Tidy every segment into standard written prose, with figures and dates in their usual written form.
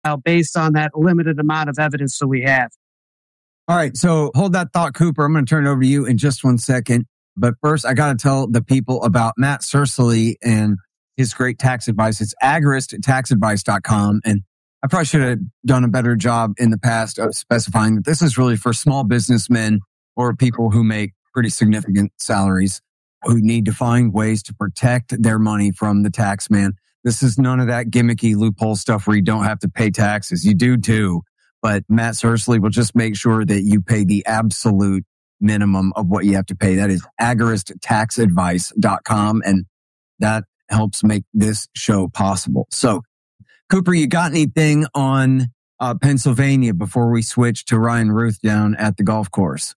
based on that limited amount of evidence that we have. All right. So hold that thought, Cooper. I'm going to turn it over to you in just 1 second. But first, I got to tell the people about Matt Searsley and his great tax advice. It's agoristaxadvice.com. And I probably should have done a better job in the past of specifying that this is really for small businessmen or people who make pretty significant salaries who need to find ways to protect their money from the tax man. This is none of that gimmicky loophole stuff where you don't have to pay taxes. You do too. But Matt Searsley will just make sure that you pay the absolute minimum of what you have to pay. That is agoristaxadvice.com. And that helps make this show possible. So, Cooper, you got anything on Pennsylvania before we switch to Ryan Ruth down at the golf course?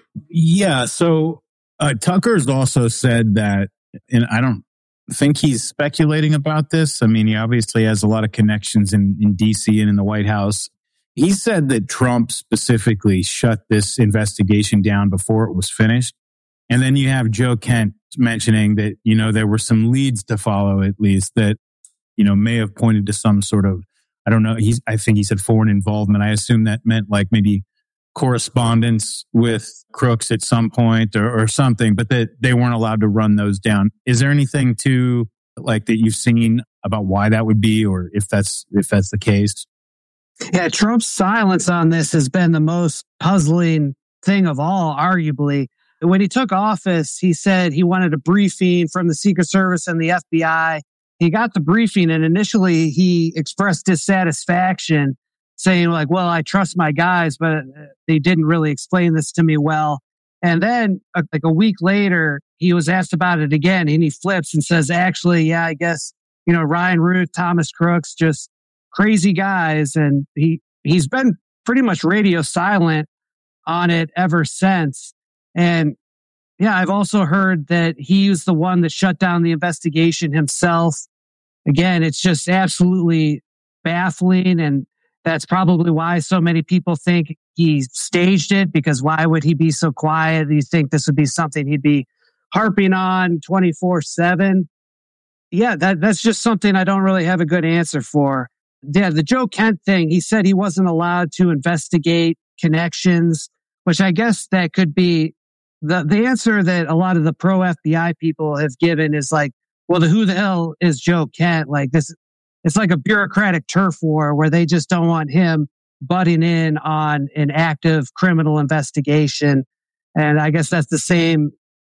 Yeah. So Tucker's also said that, and I don't think he's speculating about this. I mean, he obviously has a lot of connections in DC and in the White House. He said that Trump specifically shut this investigation down before it was finished. And then you have Joe Kent mentioning that, there were some leads to follow, at least, that, may have pointed to some sort of, I don't know, I think he said foreign involvement. I assume that meant like maybe correspondence with crooks at some point or something, but that they weren't allowed to run those down. Is there anything that you've seen about why that would be, or if that's the case? Yeah, Trump's silence on this has been the most puzzling thing of all, arguably. When he took office, he said he wanted a briefing from the Secret Service and the FBI. He got the briefing, and initially he expressed dissatisfaction, saying well, I trust my guys, but they didn't really explain this to me well. And then a week later, he was asked about it again, and he flips and says, actually, yeah, I guess, Ryan Ruth, Thomas Crooks, just crazy guys. And he's been pretty much radio silent on it ever since. And yeah, I've also heard that he was the one that shut down the investigation himself. Again, it's just absolutely baffling. And that's probably why so many people think he staged it, because why would he be so quiet? You think this would be something he'd be harping on 24/7? Yeah, that's just something I don't really have a good answer for. Yeah, the Joe Kent thing, he said he wasn't allowed to investigate connections, which I guess that could be the answer that a lot of the pro FBI people have given is well, who the hell is Joe Kent? This, it's like a bureaucratic turf war where they just don't want him butting in on an active criminal investigation. And I guess that's the same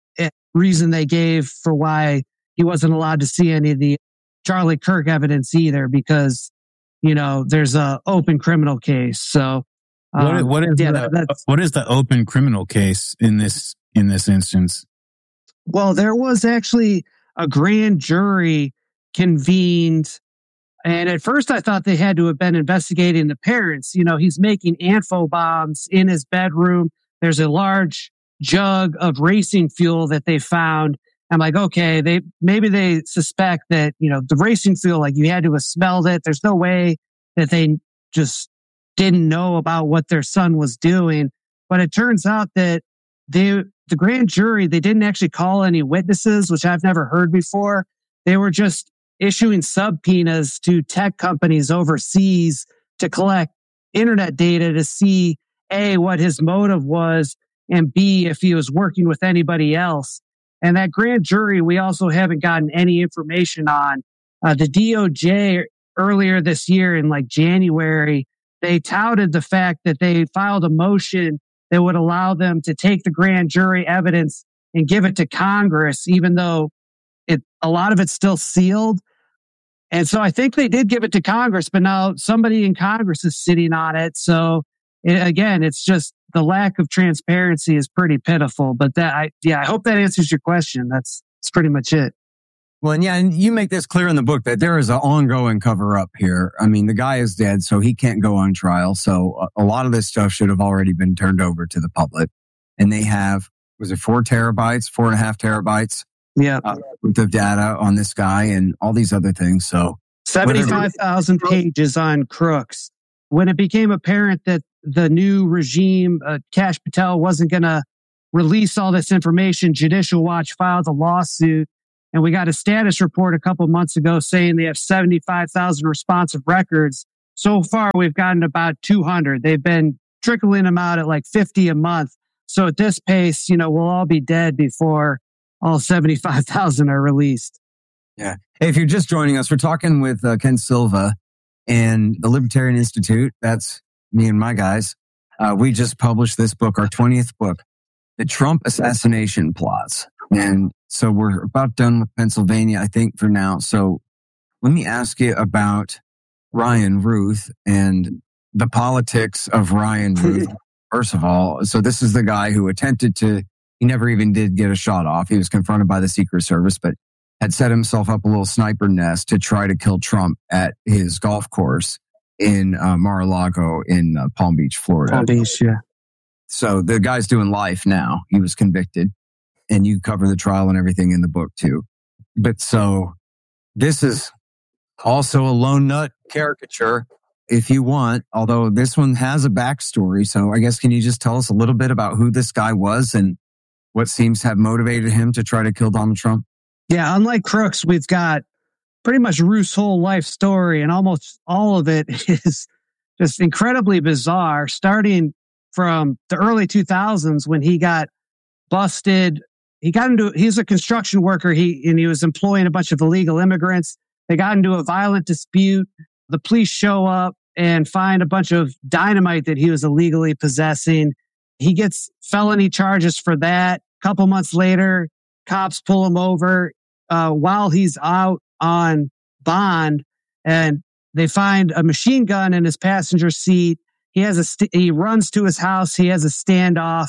reason they gave for why he wasn't allowed to see any of the Charlie Kirk evidence either, because there's a open criminal case. So, what is the open criminal case in this instance? Well, there was actually a grand jury convened, and at first I thought they had to have been investigating the parents. He's making Anfo bombs in his bedroom. There's a large jug of racing fuel that they found. I'm like, okay, maybe they suspect that, the racing fuel, you had to have smelled it. There's no way that they just didn't know about what their son was doing. But it turns out that the grand jury, they didn't actually call any witnesses, which I've never heard before. They were just issuing subpoenas to tech companies overseas to collect internet data to see, A, what his motive was, and B, if he was working with anybody else. And that grand jury, we also haven't gotten any information on. The DOJ earlier this year in January, they touted the fact that they filed a motion that would allow them to take the grand jury evidence and give it to Congress, even though a lot of it's still sealed. And so I think they did give it to Congress, but now somebody in Congress is sitting on it. So again, it's just the lack of transparency is pretty pitiful. But I hope that answers your question. That's pretty much it. Well, and you make this clear in the book that there is an ongoing cover up here. I mean, the guy is dead, so he can't go on trial. So a lot of this stuff should have already been turned over to the public. And they have, was it 4.5 terabytes? Yeah. Worth of data on this guy and all these other things. So 75,000 pages on Crooks. When it became apparent that the new regime, Kash Patel, wasn't going to release all this information, Judicial Watch filed a lawsuit. And we got a status report a couple months ago saying they have 75,000 responsive records. So far, we've gotten about 200. They've been trickling them out at like 50 a month. So at this pace, we'll all be dead before all 75,000 are released. Yeah. Hey, if you're just joining us, we're talking with Ken Silva and the Libertarian Institute. That's me and my guys. We just published this book, our 20th book, The Trump Assassination Plots. And so we're about done with Pennsylvania, I think, for now. So let me ask you about Ryan Ruth and the politics of Ryan Ruth. First of all, so this is the guy who he never even did get a shot off. He was confronted by the Secret Service, but had set himself up a little sniper nest to try to kill Trump at his golf course in Mar-a-Lago in Palm Beach, Florida. Palm Beach, yeah. So the guy's doing life now. He was convicted, and you cover the trial and everything in the book too. But so this is also a lone nut caricature, if you want, although this one has a backstory. So I guess, can you just tell us a little bit about who this guy was and what seems to have motivated him to try to kill Donald Trump? Yeah, unlike Crooks, we've got pretty much Ruth's whole life story, and almost all of it is just incredibly bizarre, starting from the early 2000s when he got busted. He's a construction worker. He was employing a bunch of illegal immigrants. They got into a violent dispute. The police show up and find a bunch of dynamite that he was illegally possessing. He gets felony charges for that. A couple months later, cops pull him over while he's out on bond, and they find a machine gun in his passenger seat. He runs to his house. He has a standoff.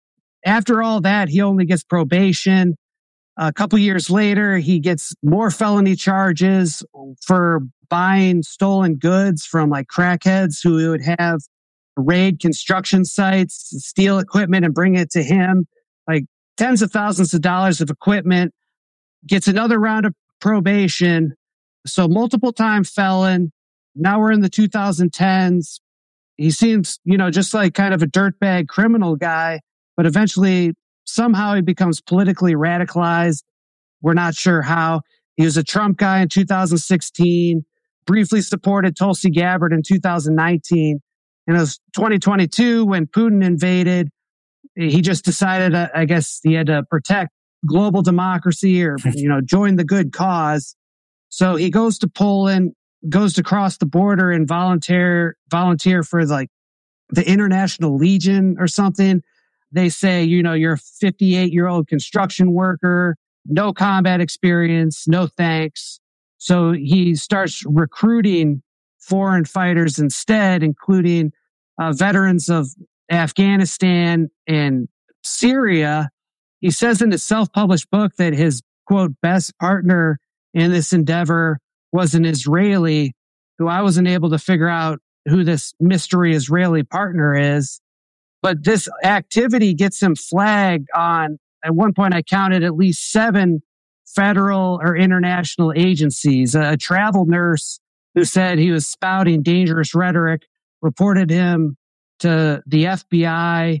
After all that, he only gets probation. A couple years later, he gets more felony charges for buying stolen goods from like crackheads who would have raid construction sites, steal equipment and bring it to him, like tens of thousands of dollars of equipment, gets another round of probation. So multiple time felon. Now we're in the 2010s. He seems, just like kind of a dirtbag criminal guy, but eventually somehow he becomes politically radicalized. We're not sure how. He was a Trump guy in 2016, briefly supported Tulsi Gabbard in 2019. And it was 2022 when Putin invaded. He just decided, I guess he had to protect global democracy or, join the good cause. So he goes to Poland, goes to cross the border and volunteer for like the International Legion or something. They say, you're a 58-year-old construction worker, no combat experience, no thanks. So he starts recruiting foreign fighters instead, including veterans of Afghanistan and Syria. He says in his self-published book that his, quote, best partner in this endeavor was an Israeli, who I wasn't able to figure out who this mystery Israeli partner is. But this activity gets him flagged on, at one point I counted at least 7 federal or international agencies. A travel nurse who said he was spouting dangerous rhetoric reported him to the FBI,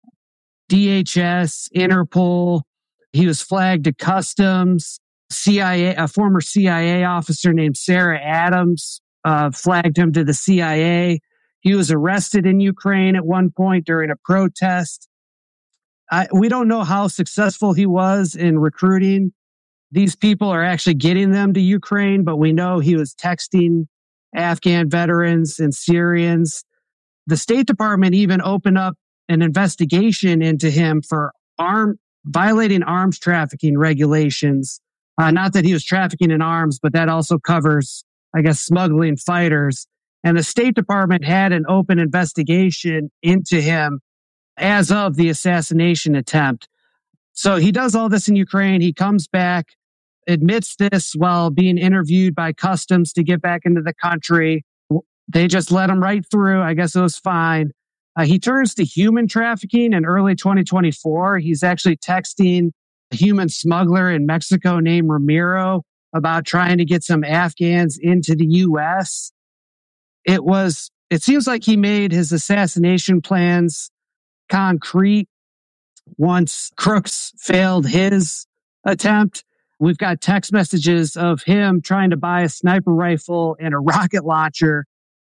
DHS, Interpol. He was flagged to Customs. CIA, a former CIA officer named Sarah Adams, flagged him to the CIA. He was arrested in Ukraine at one point during a protest. We don't know how successful he was in recruiting these people or actually getting them to Ukraine, but we know he was texting Afghan veterans and Syrians. The State Department even opened up an investigation into him for violating arms trafficking regulations. Not that he was trafficking in arms, but that also covers, I guess, smuggling fighters. And the State Department had an open investigation into him as of the assassination attempt. So he does all this in Ukraine. He comes back, admits this while being interviewed by Customs to get back into the country. They just let him right through. I guess it was fine. He turns to human trafficking in early 2024. He's actually texting a human smuggler in Mexico named Ramiro about trying to get some Afghans into the U.S. It seems like he made his assassination plans concrete once Crooks failed his attempt. We've got text messages of him trying to buy a sniper rifle and a rocket launcher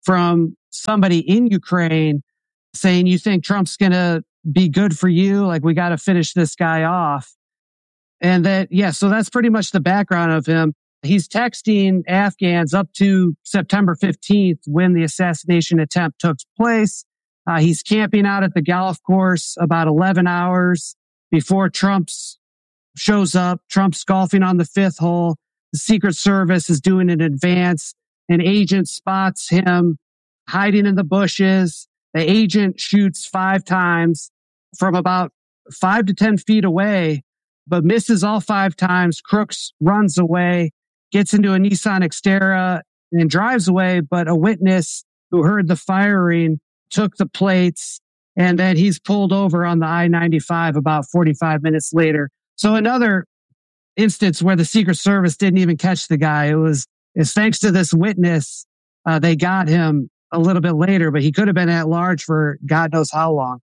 from somebody in Ukraine saying, you think Trump's going to be good for you? Like, we got to finish this guy off. And that, so that's pretty much the background of him. He's texting Afghans up to September 15th when the assassination attempt took place. He's camping out at the golf course about 11 hours before Trump shows up. Trump's golfing on the 5th hole. The Secret Service is doing an advance. An agent spots him hiding in the bushes. The agent shoots 5 times from about 5 to 10 feet away, but misses all 5 times. Crooks runs away, gets into a Nissan Xterra and drives away. But a witness who heard the firing took the plates, and then he's pulled over on the I-95 about 45 minutes later. So another instance where the Secret Service didn't even catch the guy. It's thanks to this witness, they got him a little bit later, but he could have been at large for God knows how long.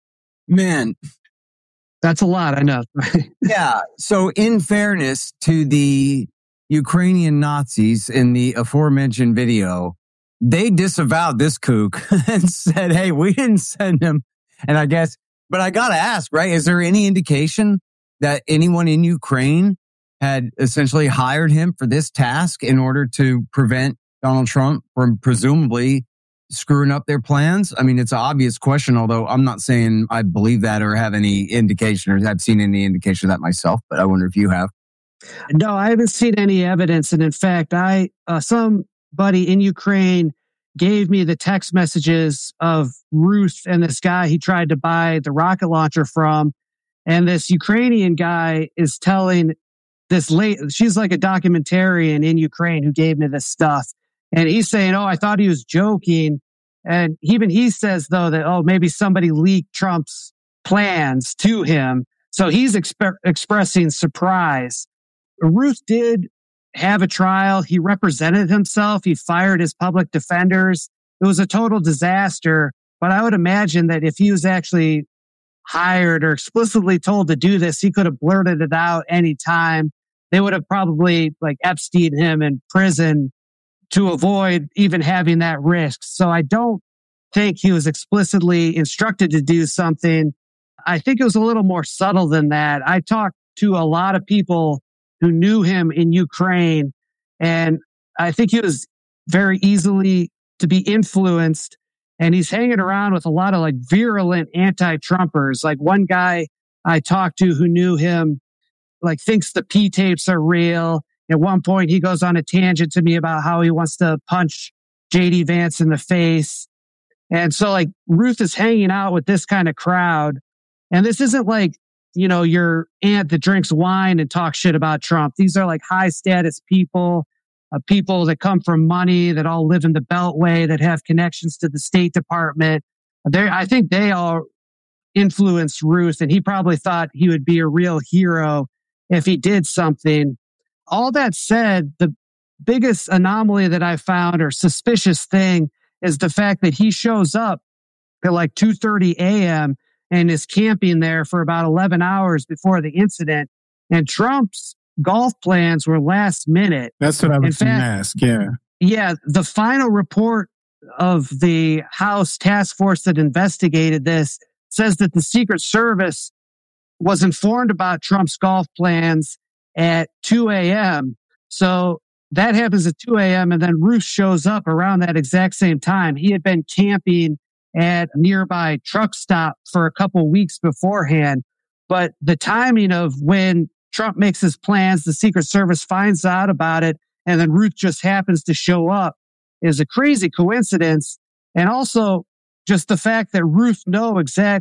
Man, that's a lot, I know. Yeah. So in fairness to the Ukrainian Nazis in the aforementioned video, they disavowed this kook and said, hey, we didn't send him. And I guess, but I got to ask, right? Is there any indication that anyone in Ukraine had essentially hired him for this task in order to prevent Donald Trump from presumably screwing up their plans? I mean, it's an obvious question, although I'm not saying I believe that or have any indication or have seen any indication of that myself, but I wonder if you have. No, I haven't seen any evidence. And in fact, somebody in Ukraine gave me the text messages of Ruth and this guy he tried to buy the rocket launcher from. And this Ukrainian guy is telling she's like a documentarian in Ukraine who gave me this stuff. And he's saying, I thought he was joking. And even he says, though, that, maybe somebody leaked Trump's plans to him. So he's expressing surprise. Ruth did have a trial. He represented himself. He fired his public defenders. It was a total disaster. But I would imagine that if he was actually hired or explicitly told to do this, he could have blurted it out anytime. They would have probably Epstein him in prison to avoid even having that risk. So I don't think he was explicitly instructed to do something. I think it was a little more subtle than that. I talked to a lot of people who knew him in Ukraine, and I think he was very easily to be influenced. And he's hanging around with a lot of virulent anti-Trumpers. Like one guy I talked to who knew him, thinks the P tapes are real. At one point, he goes on a tangent to me about how he wants to punch JD Vance in the face. And so Ruth is hanging out with this kind of crowd. And this isn't your aunt that drinks wine and talks shit about Trump. These are high status people, people that come from money, that all live in the Beltway, that have connections to the State Department. I think they all influenced Ruth, and he probably thought he would be a real hero if he did something. All that said, the biggest anomaly that I found or suspicious thing is the fact that he shows up at 2:30 a.m. and is camping there for about 11 hours before the incident. And Trump's golf plans were last minute. That's what I was going to ask. Yeah. Yeah. The final report of the House task force that investigated this says that the Secret Service was informed about Trump's golf plans at 2 a.m. So that happens at 2 a.m. And then Ruth shows up around that exact same time. He had been camping at a nearby truck stop for a couple weeks beforehand. But the timing of when Trump makes his plans, the Secret Service finds out about it, and then Ruth just happens to show up is a crazy coincidence. And also just the fact that Ruth knew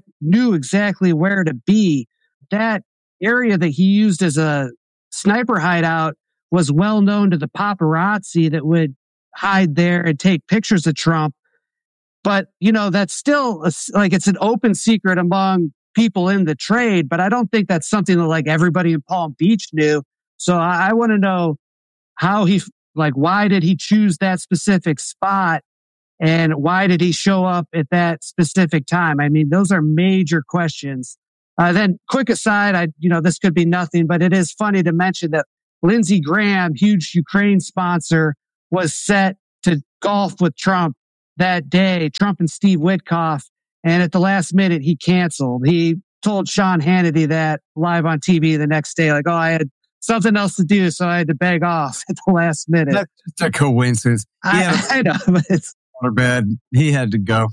exactly where to be. That area that he used as a sniper hideout was well known to the paparazzi that would hide there and take pictures of Trump. But, that's still it's an open secret among people in the trade. But I don't think that's something that everybody in Palm Beach knew. So I want to know how why did he choose that specific spot? And why did he show up at that specific time? I mean, those are major questions. Then quick aside, this could be nothing, but it is funny to mention that Lindsey Graham, huge Ukraine sponsor, was set to golf with Trump that day, Trump and Steve Witkoff. And at the last minute, he canceled. He told Sean Hannity that live on TV the next day, like, oh, I had something else to do, so I had to beg off at the last minute. That's just a coincidence. I know, but it's bad. He had to go.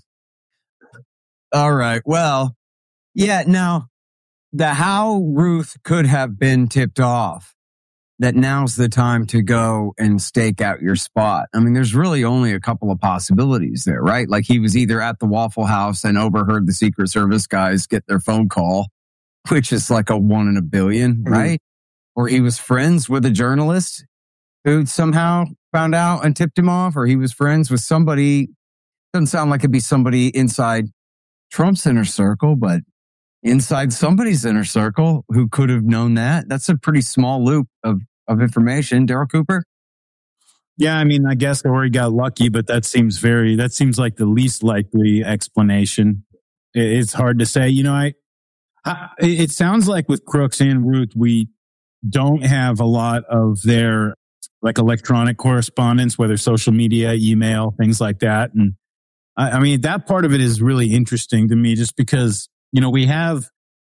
All right. Well, yeah. Now, how Ruth could have been tipped off that now's the time to go and stake out your spot. I mean, there's really only a couple of possibilities there, right? Like he was either at the Waffle House and overheard the Secret Service guys get their phone call, which is like a 1 in a billion, right? Or he was friends with a journalist who somehow found out and tipped him off, or he was friends with somebody. Doesn't sound like it'd be somebody inside Trump's inner circle, but inside somebody's inner circle who could have known that. That's a pretty small loop of information. Daryl Cooper? Yeah, I mean, I guess or he got lucky, but that seems like the least likely explanation. It's hard to say. You know, it sounds like with Crooks and Ruth, we don't have a lot of their like electronic correspondence, whether social media, email, things like that. And I mean, that part of it is really interesting to me just because, you know, we have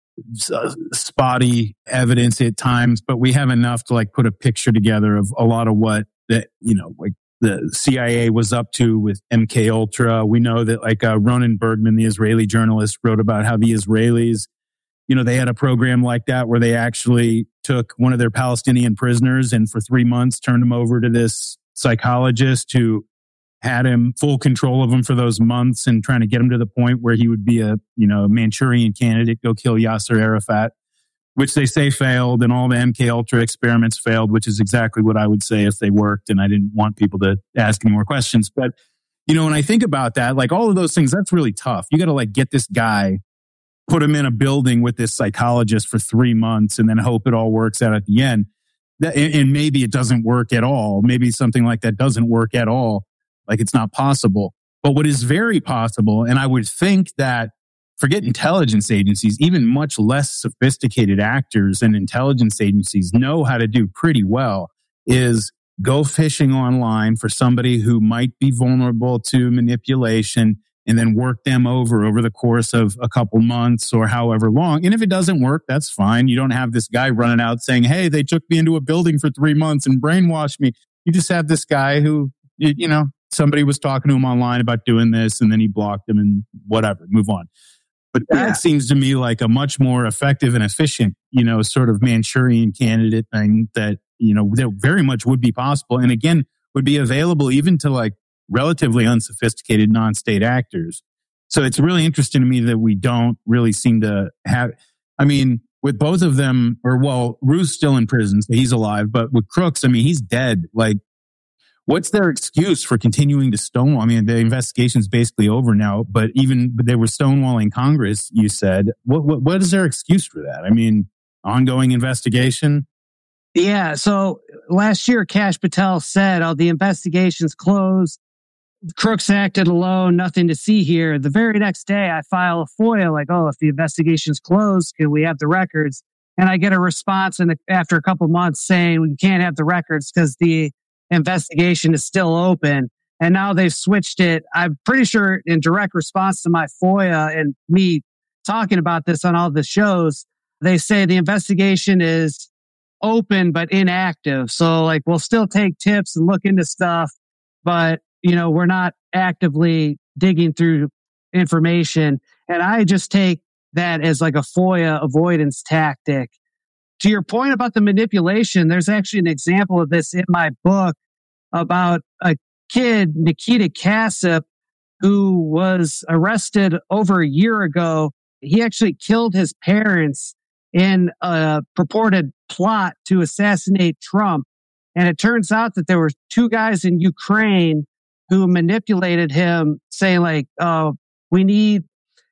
spotty evidence at times, but we have enough to like put a picture together of a lot of what that, you know, like the CIA was up to with MK Ultra. We know that like Ronan Bergman, the Israeli journalist, wrote about how the Israelis, you know, they had a program like that where they actually took one of their Palestinian prisoners and for 3 months turned him over to this psychologist who had him full control of him for those months and trying to get him to the point where he would be a, you know, Manchurian candidate, go kill Yasser Arafat, which they say failed, and all the MK Ultra experiments failed, which is exactly what I would say if they worked. And I didn't want people to ask any more questions. But, you know, when I think about that, like all of those things, that's really tough. You got to like get this guy, put him in a building with this psychologist for 3 months and then hope it all works out at the end. And maybe it doesn't work at all. Maybe something like that doesn't work at all. Like it's not possible. But what is very possible, and I would think that forget intelligence agencies, even much less sophisticated actors and intelligence agencies know how to do pretty well, is go fishing online for somebody who might be vulnerable to manipulation and then work them over the course of a couple months or however long. And if it doesn't work, that's fine. You don't have this guy running out saying, hey, they took me into a building for 3 months and brainwashed me. You just have this guy who, you know, somebody was talking to him online about doing this and then he blocked him and whatever, move on. But that seems to me like a much more effective and efficient, you know, sort of Manchurian candidate thing that, you know, that very much would be possible. And again, would be available even to like relatively unsophisticated non-state actors. So it's really interesting to me that we don't really seem to have, I mean, with both of them, or well, Ruth's still in prison, so he's alive, but with Crooks, I mean, he's dead. Like, what's their excuse for continuing to stonewall? I mean, the investigation's basically over now, but they were stonewalling Congress, you said. What is their excuse for that? I mean, ongoing investigation? Yeah, so last year, Kash Patel said, oh, the investigation's closed. Crooks acted alone, nothing to see here. The very next day, I file a FOIA like, oh, if the investigation's closed, can we have the records? And I get a response after a couple months saying we can't have the records because the investigation is still open. And now they've switched it. I'm pretty sure in direct response to my FOIA and me talking about this on all the shows, they say the investigation is open but inactive. So like we'll still take tips and look into stuff, but you know, we're not actively digging through information. And I just take that as like a FOIA avoidance tactic. To your point about the manipulation, there's actually an example of this in my book about a kid, Nikita Kassip, who was arrested over a year ago. He actually killed his parents in a purported plot to assassinate Trump. And it turns out that there were two guys in Ukraine who manipulated him, saying like, oh, he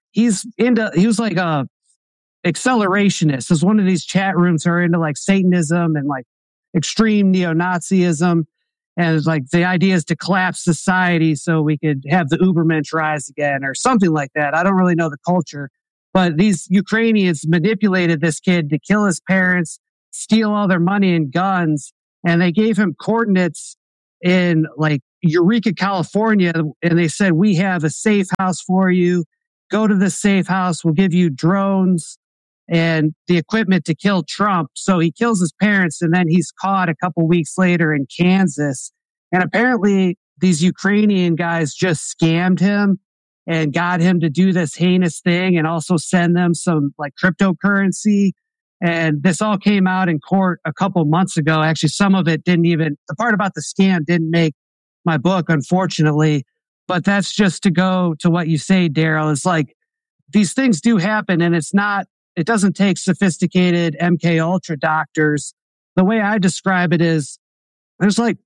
was like a accelerationist. There's one of these chat rooms that are into like Satanism and like extreme neo-Nazism. And it's like the idea is to collapse society so we could have the Ubermensch rise again or something like that. I don't really know the culture, but these Ukrainians manipulated this kid to kill his parents, steal all their money and guns. And they gave him coordinates in like Eureka, California, and they said, we have a safe house for you. Go to this safe house. We'll give you drones and the equipment to kill Trump. So he kills his parents, and then he's caught a couple weeks later in Kansas. And apparently these Ukrainian guys just scammed him and got him to do this heinous thing and also send them some like cryptocurrency. And this all came out in court a couple months ago. Actually, some of it the part about the scam didn't make my book, unfortunately. But that's just to go to what you say, Daryl. It's like these things do happen, and it doesn't take sophisticated MK Ultra doctors. The way I describe it is there's like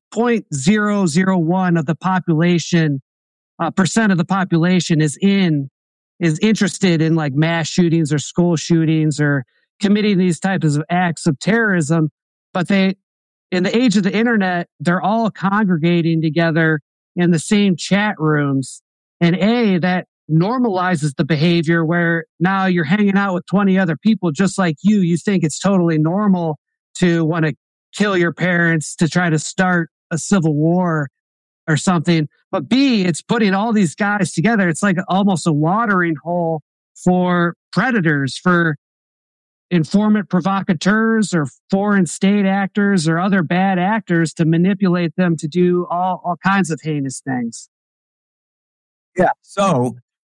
0.001 of the population, percent of the population is interested in like mass shootings or school shootings or committing these types of acts of terrorism. But in the age of the internet, they're all congregating together in the same chat rooms. And that normalizes the behavior where now you're hanging out with 20 other people just like you. You think it's totally normal to want to kill your parents, to try to start a civil war or something. But B, it's putting all these guys together. It's like almost a watering hole for predators, for informant provocateurs or foreign state actors or other bad actors to manipulate them to do all kinds of heinous things. Yeah. So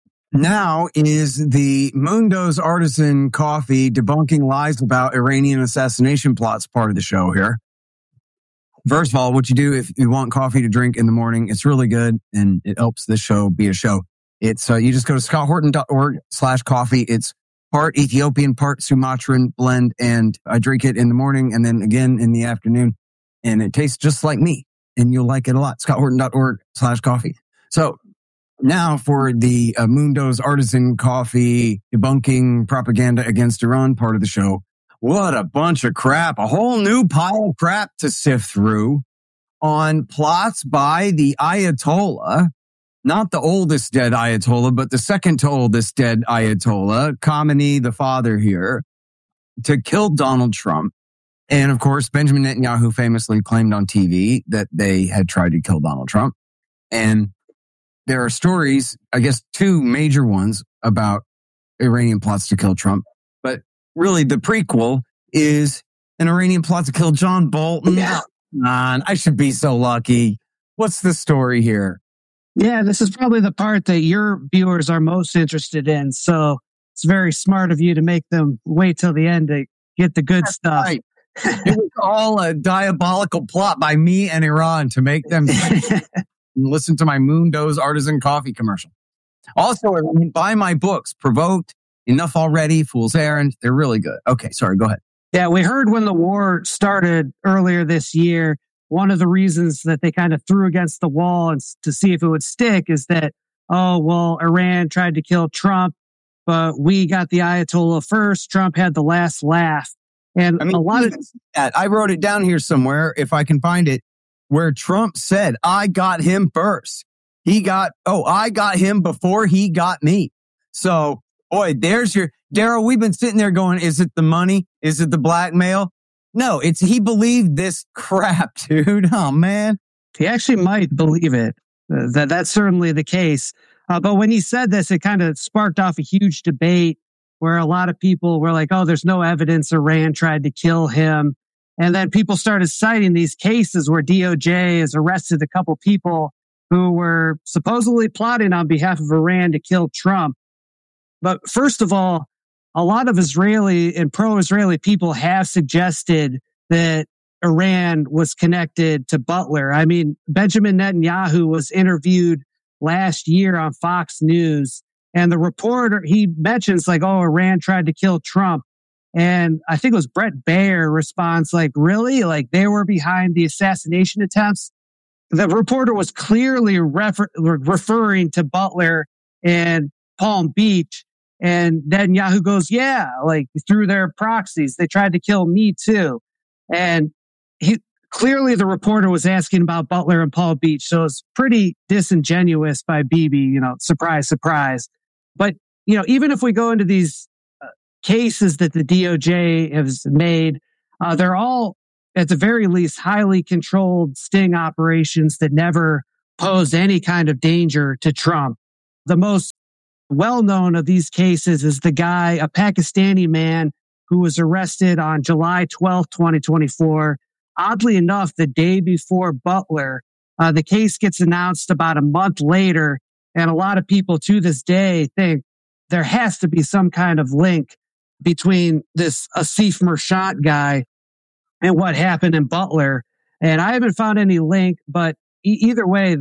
now is the Mundo's Artisan Coffee debunking lies about Iranian assassination plots part of the show here. First of all, what you do if you want coffee to drink in the morning, it's really good and it helps this show be a show. It's you just go to scotthorton.org/coffee. It's part Ethiopian, part Sumatran blend, and I drink it in the morning and then again in the afternoon, and it tastes just like me, and you'll like it a lot. scotthorton.org/coffee. So now for the Mundo's Artisan Coffee debunking propaganda against Iran part of the show. What a bunch of crap. A whole new pile of crap to sift through on plots by the Ayatollah, not the oldest dead Ayatollah, but the second to oldest dead Ayatollah, Khamenei, the father here, to kill Donald Trump. And of course, Benjamin Netanyahu famously claimed on TV that they had tried to kill Donald Trump. And there are stories, I guess, two major ones about Iranian plots to kill Trump. But really, the prequel is an Iranian plot to kill John Bolton. Yeah. Man, I should be so lucky. What's the story here? Yeah, this is probably the part that your viewers are most interested in. So it's very smart of you to make them wait till the end to get the good stuff. Right. It was all a diabolical plot by me and Iran to make them listen to my Mundo's Artisan Coffee commercial. Also, buy my books, Provoked, Enough Already, Fool's Errand. They're really good. Okay, sorry, go ahead. Yeah, we heard when the war started earlier this year, one of the reasons that they kind of threw against the wall and to see if it would stick is that, Iran tried to kill Trump, but we got the Ayatollah first. Trump had the last laugh. And a lot of that, I wrote it down here somewhere, if I can find it, where Trump said, I got him first. I got him before he got me. So, boy, there's your, Daryl, we've been sitting there going, is it the money? Is it the blackmail? No, he believed this crap, dude. Oh, man. He actually might believe it. That's certainly the case. But when he said this, it kind of sparked off a huge debate where a lot of people were like, oh, there's no evidence Iran tried to kill him. And then people started citing these cases where DOJ has arrested a couple people who were supposedly plotting on behalf of Iran to kill Trump. But first of all, a lot of Israeli and pro-Israeli people have suggested that Iran was connected to Butler. I mean, Benjamin Netanyahu was interviewed last year on Fox News, and the reporter, he mentions like, oh, Iran tried to kill Trump. And I think it was Brett Baer responds like, really? Like they were behind the assassination attempts? The reporter was clearly referring to Butler and Palm Beach. And Netanyahu goes, yeah, like through their proxies, they tried to kill me too. And clearly the reporter was asking about Butler and Palm Beach. So it's pretty disingenuous by Bibi, surprise, surprise. But, even if we go into these cases that the DOJ has made, they're all, at the very least, highly controlled sting operations that never posed any kind of danger to Trump. The most well-known of these cases is the guy, a Pakistani man who was arrested on July 12th, 2024. Oddly enough, the day before Butler, the case gets announced about a month later. And a lot of people to this day think there has to be some kind of link between this Asif Mershant guy and what happened in Butler. And I haven't found any link, but either way,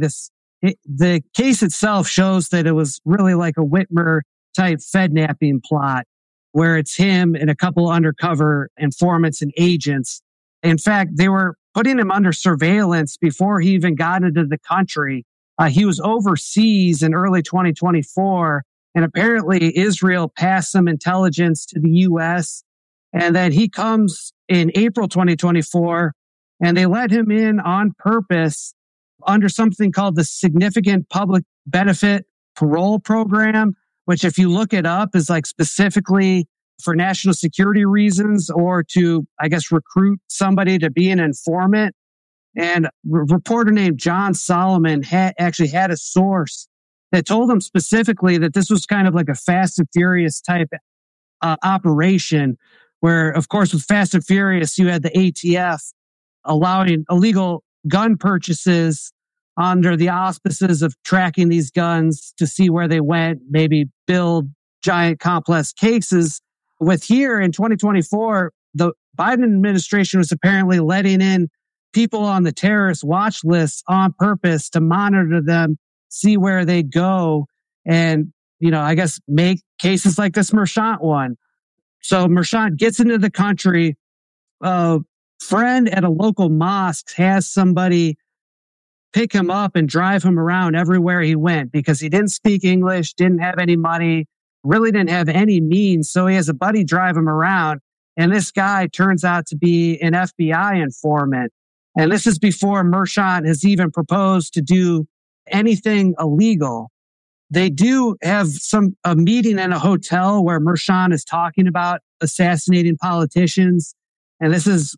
the case itself shows that it was really like a Whitmer type Fednapping plot where it's him and a couple undercover informants and agents. In fact, they were putting him under surveillance before he even got into the country. He was overseas in early 2024, and apparently Israel passed some intelligence to the U.S. And then he comes in April 2024, and they let him in on purpose under something called the Significant Public Benefit Parole Program, which if you look it up is like specifically for national security reasons or to, I guess, recruit somebody to be an informant. And a reporter named John Solomon actually had a source that told him specifically that this was kind of like a Fast and Furious type operation where, of course, with Fast and Furious, you had the ATF allowing illegal gun purchases under the auspices of tracking these guns to see where they went, maybe build giant complex cases. With here in 2024, the Biden administration was apparently letting in people on the terrorist watch list on purpose to monitor them, see where they go, and, I guess make cases like this Mershant one. So Mershant gets into the country. A friend at a local mosque has somebody pick him up and drive him around everywhere he went because he didn't speak English, didn't have any money, really didn't have any means. So he has a buddy drive him around. And this guy turns out to be an FBI informant. And this is before Mershant has even proposed to do anything illegal. They do have a meeting in a hotel where Mershant is talking about assassinating politicians. And this is,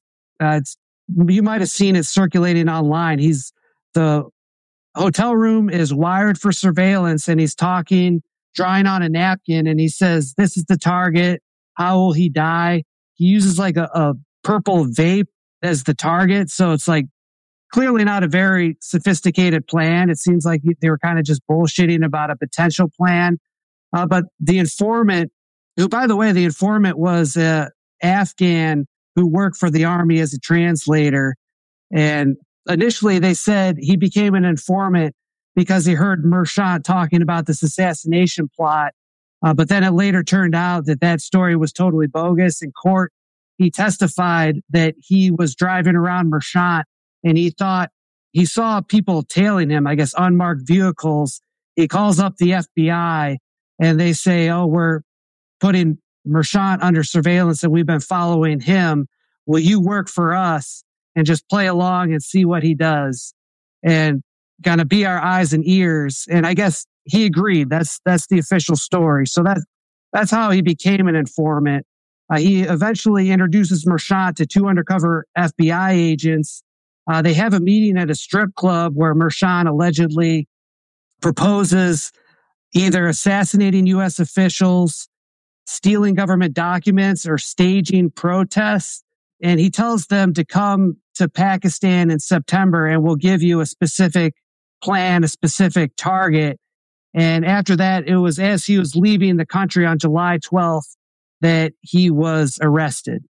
you might have seen it circulating online. The hotel room is wired for surveillance and he's talking, drawing on a napkin. And he says, this is the target. How will he die? He uses like a purple vape as the target. So it's like clearly not a very sophisticated plan. It seems like they were kind of just bullshitting about a potential plan. But the informant, who, by the way, the informant was an Afghan who worked for the army as a translator. And initially they said he became an informant because he heard Mershant talking about this assassination plot. But then it later turned out that story was totally bogus. In court, he testified that he was driving around Mershant and he thought he saw people tailing him, I guess, unmarked vehicles. He calls up the FBI and they say, oh, we're putting Mershant under surveillance and we've been following him. Will you work for us and just play along and see what he does and kind of be our eyes and ears? And I guess he agreed. That's the official story. So that's how he became an informant. He eventually introduces Mershant to two undercover FBI agents. They have a meeting at a strip club where Mershant allegedly proposes either assassinating U.S. officials, stealing government documents, or staging protests. And he tells them to come to Pakistan in September and we'll give you a specific plan, a specific target. And after that, it was as he was leaving the country on July 12th that he was arrested.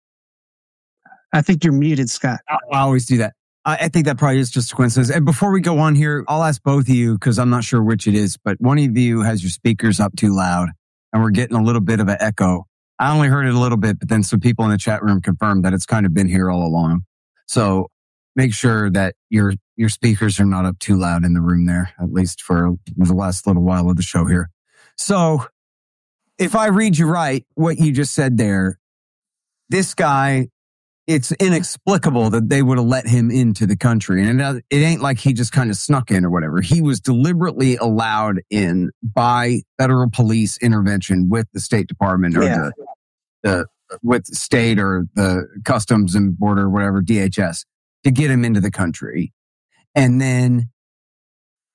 I think you're muted, Scott. I always do that. I think that probably is just a coincidence. And before we go on here, I'll ask both of you, because I'm not sure which it is, but one of you has your speakers up too loud and we're getting a little bit of an echo. I only heard it a little bit, but then some people in the chat room confirmed that it's kind of been here all along. So make sure that your speakers are not up too loud in the room there, at least for the last little while of the show here. So if I read you right, what you just said there, this guy, it's inexplicable that they would have let him into the country. And it ain't like he just kind of snuck in or whatever. He was deliberately allowed in by federal police intervention with the State Department or with the state or the Customs and Border, whatever, DHS, to get him into the country. And then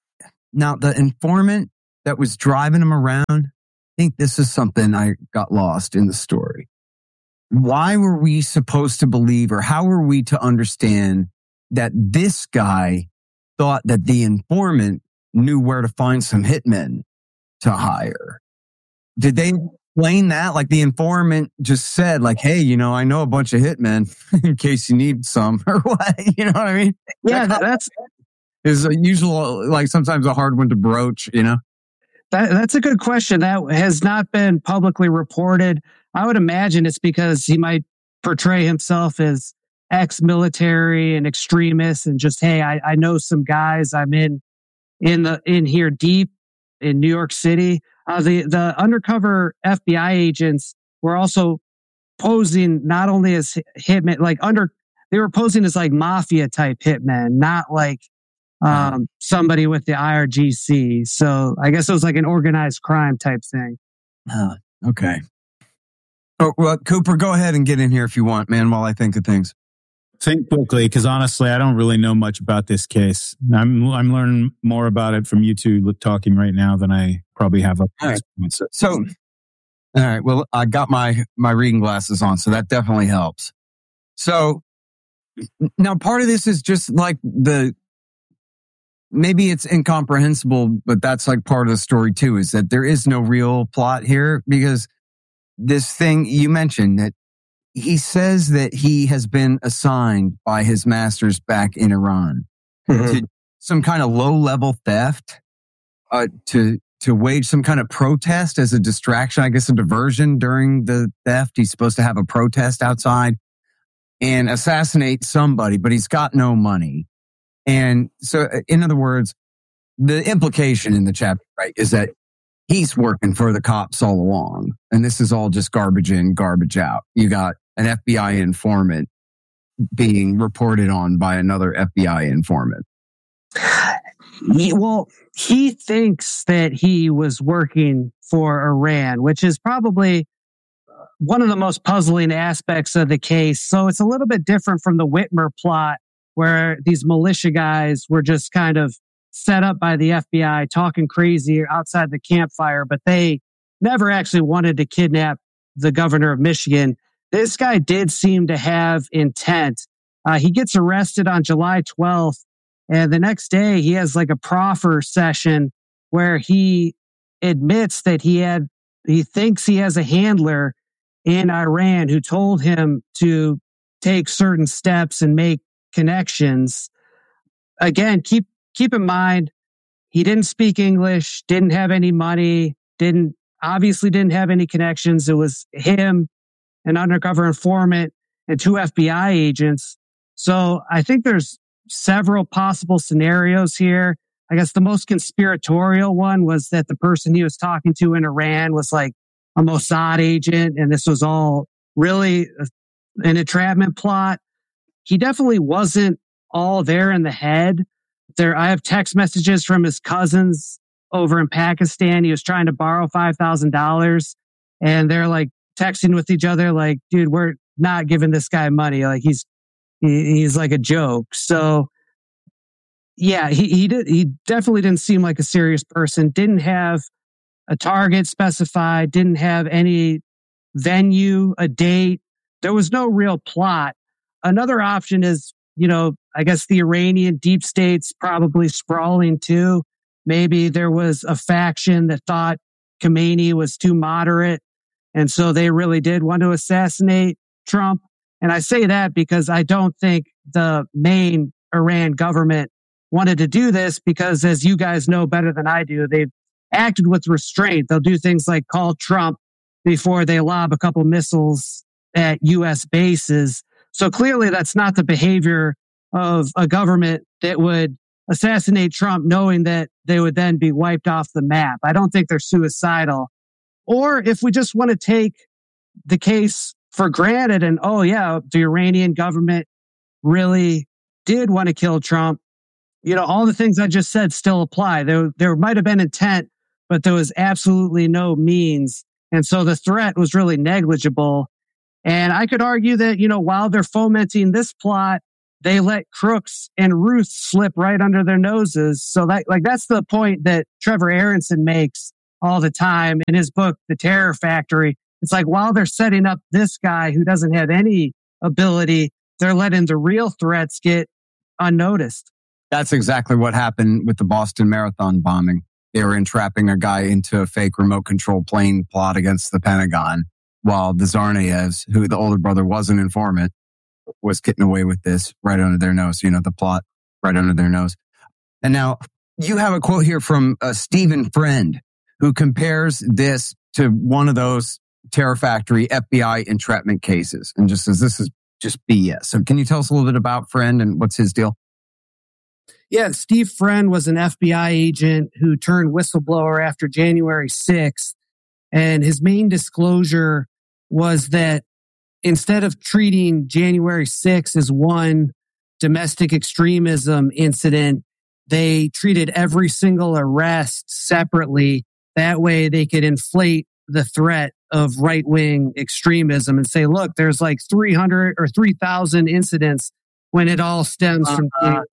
Now, the informant that was driving him around, I think this is something I got lost in the story. Why were we supposed to believe, or how were we to understand that this guy thought that the informant knew where to find some hitmen to hire? Did they explain that? Like the informant just said, like, hey, I know a bunch of hitmen in case you need some, or what? You know what I mean? Yeah, that's is a usual, like sometimes a hard one to broach, That's a good question. That has not been publicly reported. I would imagine it's because he might portray himself as ex-military and extremist and just, hey, I know some guys. I'm in here deep in New York City. The undercover FBI agents were also posing not only as hitmen, they were posing as like mafia type hitmen, not like somebody with the IRGC. So I guess it was like an organized crime type thing. Okay. Oh, well, Cooper, go ahead and get in here if you want, man, while I think of things. Think quickly, because honestly, I don't really know much about this case. I'm learning more about it from you two talking right now than I probably have up to this point. So, all right. Well, I got my reading glasses on, so that definitely helps. So now part of this is just like maybe it's incomprehensible, but that's like part of the story too, is that there is no real plot here, because this thing you mentioned that he says that he has been assigned by his masters back in Iran to some kind of low level theft, to wage some kind of protest as a distraction, I guess a diversion during the theft. He's supposed to have a protest outside and assassinate somebody, but he's got no money. And so, in other words, the implication in the chapter, right, is that he's working for the cops all along. And this is all just garbage in, garbage out. You got an FBI informant being reported on by another FBI informant. He thinks that he was working for Iran, which is probably one of the most puzzling aspects of the case. So it's a little bit different from the Whitmer plot, where these militia guys were just kind of set up by the FBI talking crazy outside the campfire, but they never actually wanted to kidnap the governor of Michigan. This guy did seem to have intent. He gets arrested on July 12th, and the next day he has like a proffer session where he admits that he thinks he has a handler in Iran who told him to take certain steps and make connections. Again, keep in mind, he didn't speak English, didn't have any money, obviously didn't have any connections. It was him, an undercover informant, and 2 FBI agents. So I think there's several possible scenarios here. I guess the most conspiratorial one was that the person he was talking to in Iran was like a Mossad agent, and this was all really an entrapment plot. He definitely wasn't all there in the head. I have text messages from his cousins over in Pakistan. He was trying to borrow $5,000, and they're like texting with each other, like, dude, we're not giving this guy money. Like he's like a joke. So yeah, he definitely didn't seem like a serious person. Didn't have a target specified, didn't have any venue, a date. There was no real plot. Another option is, I guess the Iranian deep state's probably sprawling too. Maybe there was a faction that thought Khomeini was too moderate, and so they really did want to assassinate Trump. And I say that because I don't think the main Iran government wanted to do this, because as you guys know better than I do, they've acted with restraint. They'll do things like call Trump before they lob a couple missiles at U.S. bases. So clearly that's not the behavior of a government that would assassinate Trump knowing that they would then be wiped off the map. I don't think they're suicidal. Or if we just want to take the case for granted and, oh yeah, the Iranian government really did want to kill Trump, all the things I just said still apply. There might have been intent, but there was absolutely no means. And so the threat was really negligible. And I could argue that, while they're fomenting this plot, they let Crooks and Ruth slip right under their noses. So that's the point that Trevor Aronson makes all the time in his book, The Terror Factory. It's like, while they're setting up this guy who doesn't have any ability, they're letting the real threats get unnoticed. That's exactly what happened with the Boston Marathon bombing. They were entrapping a guy into a fake remote control plane plot against the Pentagon, while the Tsarnaevs, who the older brother was an informant, was getting away with this right under their nose. The plot right under their nose. And now you have a quote here from Stephen Friend, who compares this to one of those Terror Factory FBI entrapment cases and just says this is just BS. So can you tell us a little bit about Friend and what's his deal? Yeah, Steve Friend was an FBI agent who turned whistleblower after January 6th. And his main disclosure was that instead of treating January 6th as one domestic extremism incident, they treated every single arrest separately. That way they could inflate the threat of right-wing extremism and say, look, there's like 300 or 3,000 incidents when it all stems from January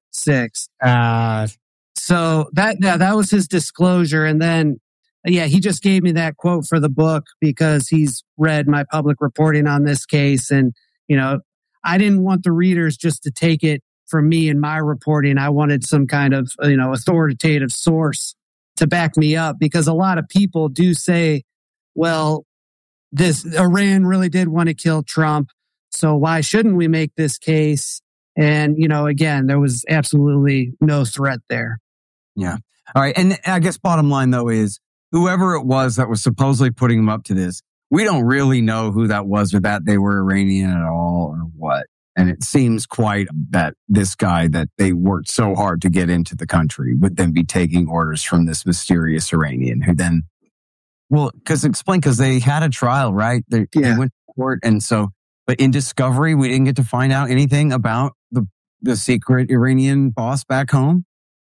6th. So that was his disclosure. And then, he just gave me that quote for the book because he's read my public reporting on this case. And, I didn't want the readers just to take it from me and my reporting. I wanted some kind of, authoritative source to back me up, because a lot of people do say, well, this Iran really did want to kill Trump. So why shouldn't we make this case? And, again, there was absolutely no threat there. Yeah. All right. And I guess bottom line, though, is whoever it was that was supposedly putting him up to this, we don't really know who that was or that they were Iranian at all or what. And it seems quite that this guy that they worked so hard to get into the country would then be taking orders from this mysterious Iranian who then, because they had a trial, right? They went to court. And so, but in discovery, we didn't get to find out anything about the secret Iranian boss back home.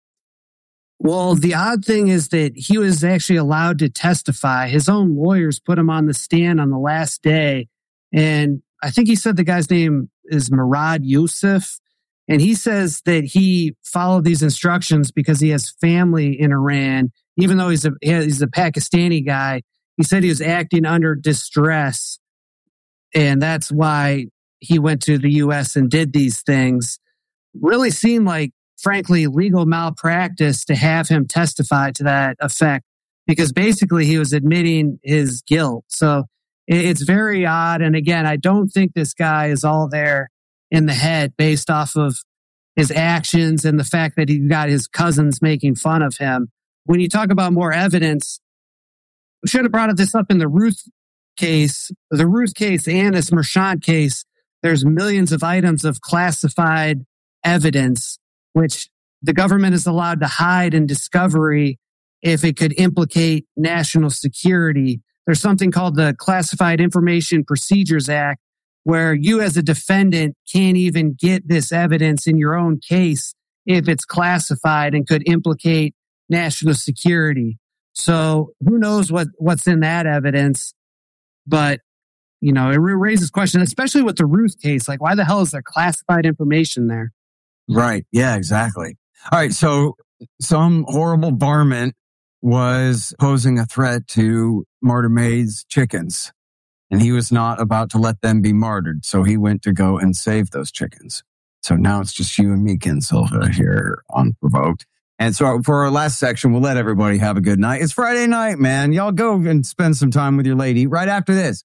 Well, the odd thing is that he was actually allowed to testify. His own lawyers put him on the stand on the last day. And I think he said the guy's name is Murad Yusuf. And he says that he followed these instructions because he has family in Iran. Even though he's a Pakistani guy, he said he was acting under distress. And that's why he went to the U.S. and did these things. Really seemed like, frankly, legal malpractice to have him testify to that effect, because basically he was admitting his guilt. So it's very odd. And again, I don't think this guy is all there in the head based off of his actions and the fact that he got his cousins making fun of him. When you talk about more evidence, we should have brought this up in the Ruth case and this Merchant case. There's millions of items of classified evidence, which the government is allowed to hide in discovery if it could implicate national security. There's something called the Classified Information Procedures Act, where you as a defendant can't even get this evidence in your own case if it's classified and could implicate national security. So who knows what's in that evidence? But, it raises questions, especially with the Ruth case. Like, why the hell is there classified information there? Right. Yeah, exactly. All right. So some horrible varmint was posing a threat to Martyr Maid's chickens, and he was not about to let them be martyred. So he went to go and save those chickens. So now it's just you and me, Ken Silva, here on Provoked. And so for our last section, we'll let everybody have a good night. It's Friday night, man. Y'all go and spend some time with your lady. Right after this,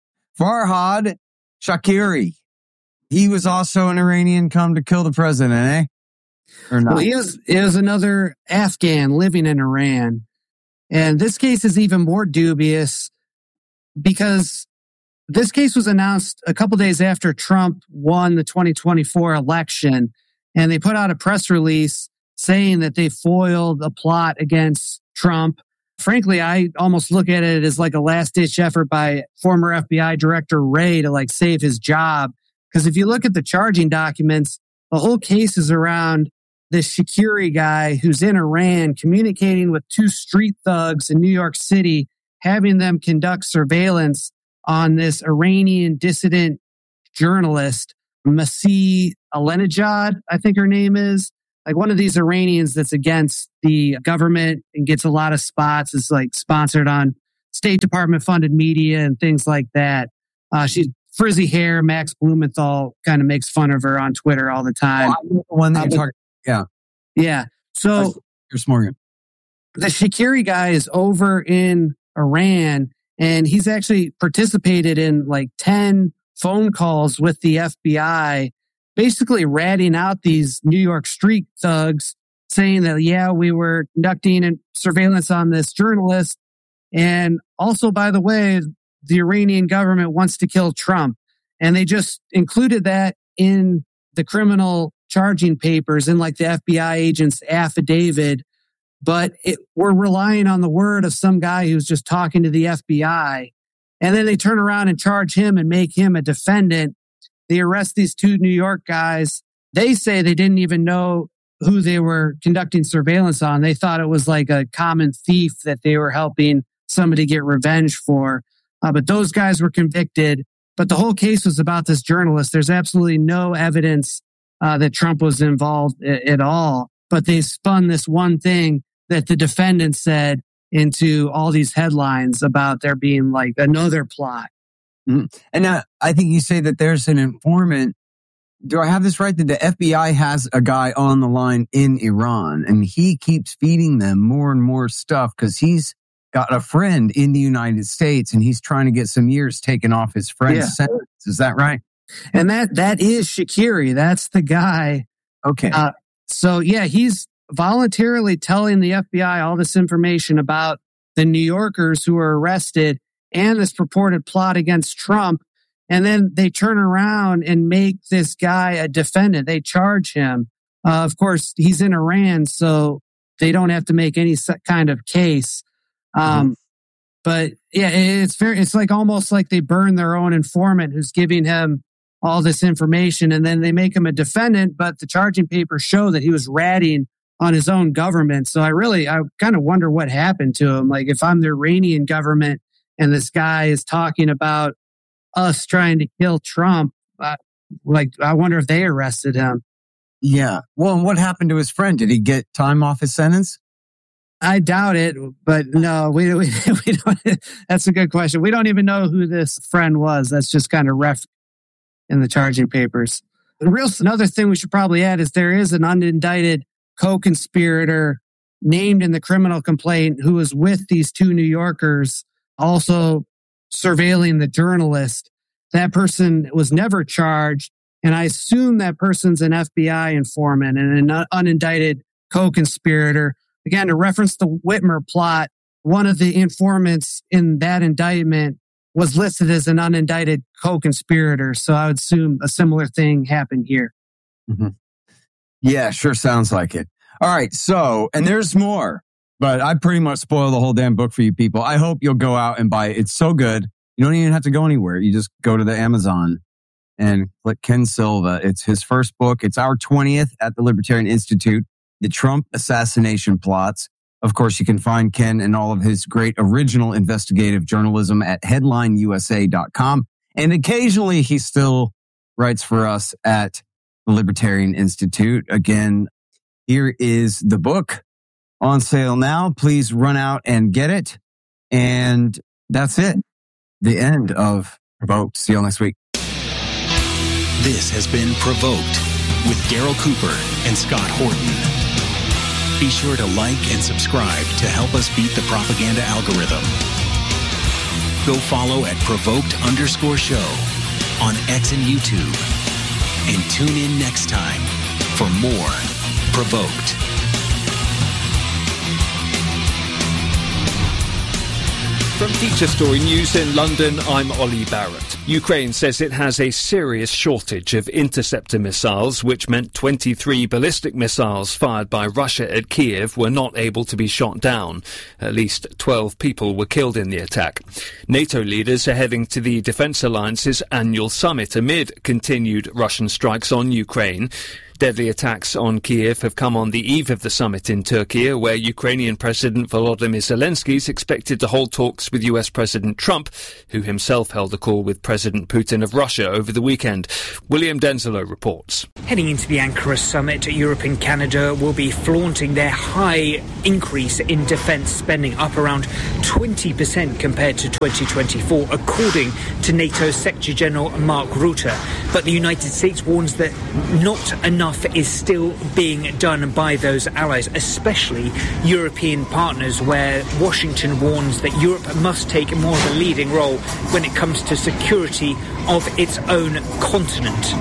Farhad Shakiri. He was also an Iranian come to kill the president, eh? Or not? Well, he is another Afghan living in Iran. And this case is even more dubious because this case was announced a couple days after Trump won the 2024 election. And they put out a press release saying that they foiled a plot against Trump. Frankly, I almost look at it as like a last-ditch effort by former FBI Director Wray to save his job. Because if you look at the charging documents, the whole case is around this Shakiri guy who's in Iran communicating with two street thugs in New York City, having them conduct surveillance on this Iranian dissident journalist, Masih Ahmadinejad, I think her name is. Like one of these Iranians that's against the government and gets a lot of spots, is like sponsored on State Department funded media and things like that. She's frizzy hair. Max Blumenthal kind of makes fun of her on Twitter all the time. One that you're talking, yeah. So Chris Morgan. The Shakiri guy is over in Iran, and he's actually participated in like 10 phone calls with the FBI, basically ratting out these New York street thugs, saying that, yeah, we were conducting surveillance on this journalist. And also, by the way, the Iranian government wants to kill Trump. And they just included that in the criminal charging papers in like the FBI agent's affidavit. But we're relying on the word of some guy who's just talking to the FBI. And then they turn around and charge him and make him a defendant. They arrest these 2 New York guys. They say they didn't even know who they were conducting surveillance on. They thought it was like a common thief that they were helping somebody get revenge for. But those guys were convicted. But the whole case was about this journalist. There's absolutely no evidence that Trump was involved at all. But they spun this one thing that the defendant said into all these headlines about there being like another plot. Mm-hmm. And now I think you say that there's an informant. Do I have this right? That the FBI has a guy on the line in Iran, and he keeps feeding them more and more stuff because he's got a friend in the United States and he's trying to get some years taken off his friend's sentence. Is that right? And that is Shakiri. That's the guy. Okay. So yeah, he's voluntarily telling the FBI all this information about the New Yorkers who were arrested and this purported plot against Trump. And then they turn around and make this guy a defendant. They charge him. Of course, he's in Iran, so they don't have to make any kind of case. But yeah, it's like almost like they burn their own informant who's giving him all this information, and then they make him a defendant, but the charging papers show that he was ratting on his own government. So I kind of wonder what happened to him. Like if I'm the Iranian government and this guy is talking about us trying to kill Trump, I wonder if they arrested him. Yeah. Well, and what happened to his friend? Did he get time off his sentence? I doubt it, but no, we don't. That's a good question. We don't even know who this friend was. That's just kind of ref in the charging papers. Another thing we should probably add is there is an unindicted co-conspirator named in the criminal complaint who was with these 2 New Yorkers, also surveilling the journalist. That person was never charged, and I assume that person's an FBI informant and an unindicted co-conspirator. Again, to reference the Whitmer plot, one of the informants in that indictment was listed as an unindicted co-conspirator. So I would assume a similar thing happened here. Mm-hmm. Yeah, sure sounds like it. All right. So, and there's more, but I pretty much spoiled the whole damn book for you people. I hope you'll go out and buy it. It's so good. You don't even have to go anywhere. You just go to the Amazon and click Ken Silva. It's his first book. It's our 20th at the Libertarian Institute, The Trump Assassination Plots. Of course, you can find Ken and all of his great original investigative journalism at headlineusa.com. And occasionally he still writes for us at the Libertarian Institute. Again, here is the book on sale now. Please run out and get it. And that's it. The end of Provoked. See you all next week. This has been Provoked with Daryl Cooper and Scott Horton. Be sure to like and subscribe to help us beat the propaganda algorithm. Go follow at Provoked_show on X and YouTube. And tune in next time for more Provoked. From Feature Story News in London, I'm Ollie Barrett. Ukraine says it has a serious shortage of interceptor missiles, which meant 23 ballistic missiles fired by Russia at Kiev were not able to be shot down. At least 12 people were killed in the attack. NATO leaders are heading to the Defence Alliance's annual summit amid continued Russian strikes on Ukraine. Deadly attacks on Kiev have come on the eve of the summit in Turkey, where Ukrainian President Volodymyr Zelensky is expected to hold talks with US President Trump, who himself held a call with President Putin of Russia over the weekend. William Denzelo reports. Heading into the Ankara summit, Europe and Canada will be flaunting their high increase in defence spending, up around 20% compared to 2024, according to NATO Secretary General Mark Rutte. But the United States warns that not enough is still being done by those allies, especially European partners, where Washington warns that Europe must take more of a leading role when it comes to security of its own continent.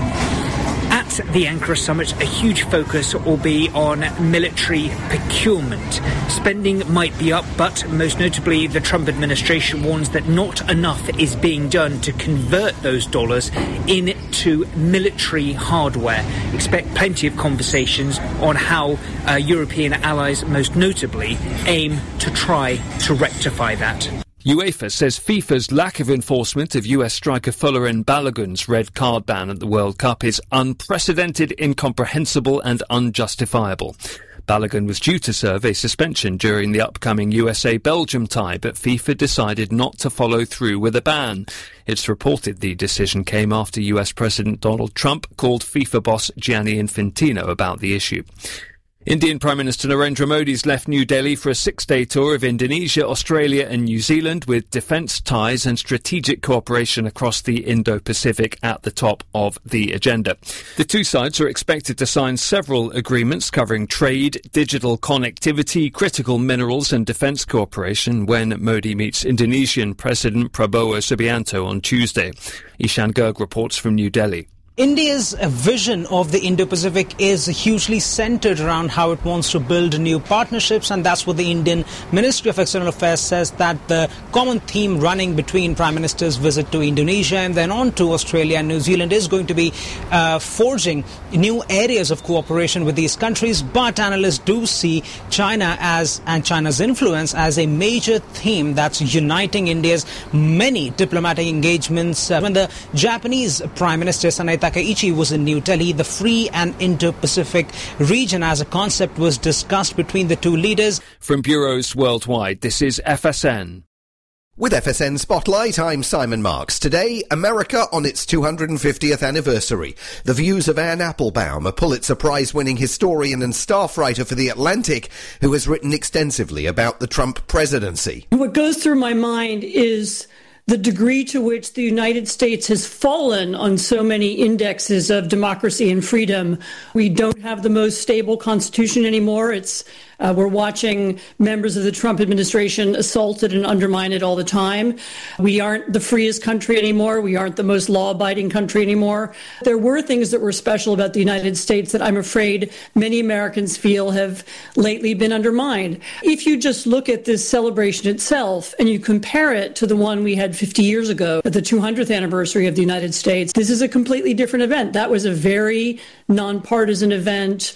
At the Ankara summit, a huge focus will be on military procurement. Spending might be up, but most notably the Trump administration warns that not enough is being done to convert those dollars into military hardware. Expect plenty of conversations on how European allies most notably aim to try to rectify that. UEFA says FIFA's lack of enforcement of US striker Folarin Balogun's red card ban at the World Cup is unprecedented, incomprehensible and unjustifiable. Balogun was due to serve a suspension during the upcoming USA-Belgium tie, but FIFA decided not to follow through with a ban. It's reported the decision came after US President Donald Trump called FIFA boss Gianni Infantino about the issue. Indian Prime Minister Narendra Modi's left New Delhi for a 6-day tour of Indonesia, Australia and New Zealand, with defence ties and strategic cooperation across the Indo-Pacific at the top of the agenda. The two sides are expected to sign several agreements covering trade, digital connectivity, critical minerals and defence cooperation when Modi meets Indonesian President Prabowo Subianto on Tuesday. Ishan Garg reports from New Delhi. India's vision of the Indo-Pacific is hugely centered around how it wants to build new partnerships, and that's what the Indian Ministry of External Affairs says, that the common theme running between Prime Minister's visit to Indonesia and then on to Australia and New Zealand is going to be forging new areas of cooperation with these countries. But analysts do see China and China's influence as a major theme that's uniting India's many diplomatic engagements. When the Japanese Prime Minister Sanae Takaichi was in New Delhi, the free and Indo-Pacific region as a concept was discussed between the two leaders. From bureaus worldwide, this is FSN. With FSN Spotlight, I'm Simon Marks. Today, America on its 250th anniversary. The views of Anne Applebaum, a Pulitzer Prize-winning historian and staff writer for The Atlantic, who has written extensively about the Trump presidency. What goes through my mind is the degree to which the United States has fallen on so many indexes of democracy and freedom. We don't have the most stable constitution anymore. We're watching members of the Trump administration assaulted and undermined it all the time. We aren't the freest country anymore. We aren't the most law-abiding country anymore. There were things that were special about the United States that I'm afraid many Americans feel have lately been undermined. If you just look at this celebration itself and you compare it to the one we had 50 years ago at the 200th anniversary of the United States, this is a completely different event. That was a very nonpartisan event.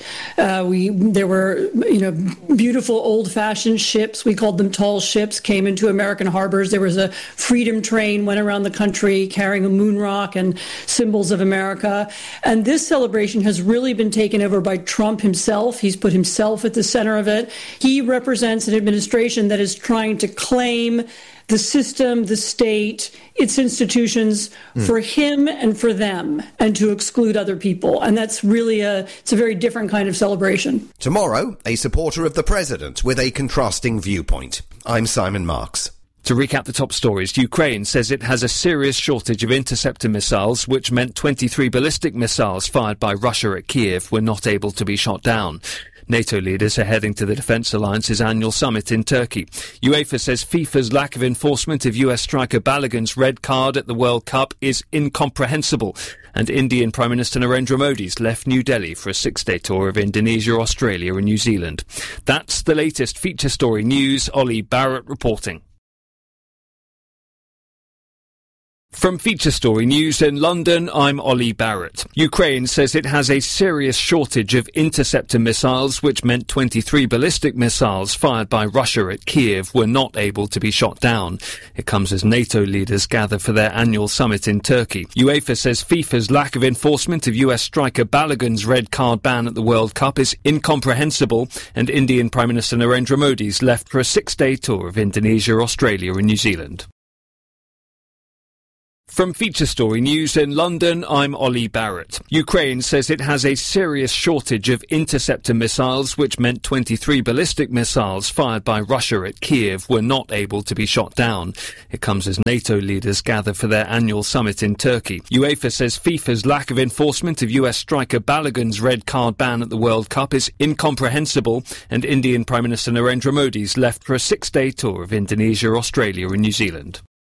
There were, beautiful old-fashioned ships. We called them tall ships, came into American harbors. There was a freedom train, went around the country carrying a moon rock and symbols of America. And this celebration has really been taken over by Trump himself. He's put himself at the center of it. He represents an administration that is trying to claim the system, the state, its institutions for him and for them, and to exclude other people. And that's really it's a very different kind of celebration. Tomorrow, a supporter of the president with a contrasting viewpoint. I'm Simon Marks. To recap the top stories, Ukraine says it has a serious shortage of interceptor missiles, which meant 23 ballistic missiles fired by Russia at Kiev were not able to be shot down. NATO leaders are heading to the Defence Alliance's annual summit in Turkey. UEFA says FIFA's lack of enforcement of US striker Balogun's red card at the World Cup is incomprehensible. And Indian Prime Minister Narendra Modi's left New Delhi for a 6-day tour of Indonesia, Australia and New Zealand. That's the latest feature story news. Ollie Barrett reporting. From Feature Story News in London, I'm Ollie Barrett. Ukraine says it has a serious shortage of interceptor missiles, which meant 23 ballistic missiles fired by Russia at Kiev were not able to be shot down. It comes as NATO leaders gather for their annual summit in Turkey. UEFA says FIFA's lack of enforcement of US striker Balogun's red card ban at the World Cup is incomprehensible, and Indian Prime Minister Narendra Modi's left for a 6-day tour of Indonesia, Australia and New Zealand. From Feature Story News in London, I'm Ollie Barrett. Ukraine says it has a serious shortage of interceptor missiles, which meant 23 ballistic missiles fired by Russia at Kiev were not able to be shot down. It comes as NATO leaders gather for their annual summit in Turkey. UEFA says FIFA's lack of enforcement of US striker Balogun's red card ban at the World Cup is incomprehensible, and Indian Prime Minister Narendra Modi's left for a 6-day tour of Indonesia, Australia and New Zealand.